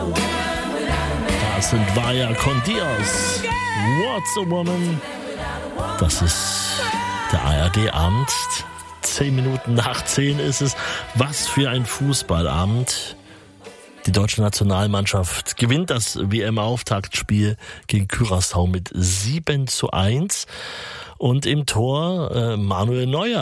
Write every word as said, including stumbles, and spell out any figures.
Das sind Vaya con Dios. What's a Woman? Das ist der A R D-Abend. Zehn Minuten nach zehn ist es. Was für ein Fußballabend. Die deutsche Nationalmannschaft gewinnt das W M-Auftaktspiel gegen Curaçao mit sieben zu eins. Und im Tor äh, Manuel Neuer.